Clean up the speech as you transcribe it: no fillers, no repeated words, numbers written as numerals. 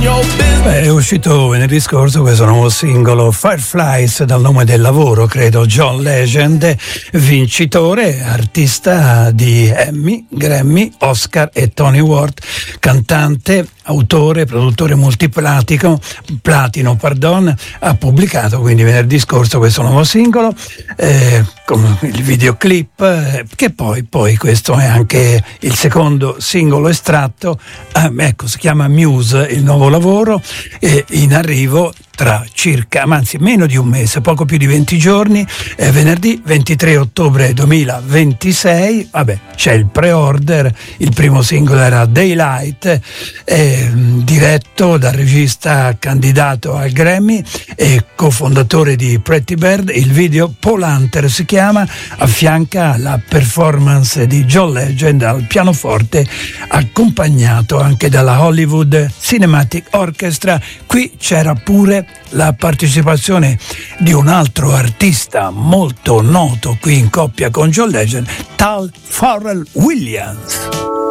È uscito venerdì scorso questo nuovo singolo Fireflies, dal nome del lavoro, credo, John Legend, vincitore, artista di Emmy, Grammy, Oscar e Tony Award, cantante, autore, produttore multiplatino, ha pubblicato quindi venerdì scorso questo nuovo singolo con il videoclip, che poi questo è anche il secondo singolo estratto, ecco, si chiama Muse, il nuovo lavoro, in arrivo tra circa, anzi meno di un mese, poco più di 20 giorni, venerdì 23 ottobre 2026, c'è il pre-order, il primo singolo era Daylight, diretto dal regista candidato al Grammy e cofondatore di Pretty Bird. Il video Paul Hunter si chiama, affianca la performance di John Legend al pianoforte, accompagnato anche dalla Hollywood Cinematic Orchestra. Qui c'era pure la partecipazione di un altro artista molto noto qui in coppia con John Legend, tal Pharrell Williams.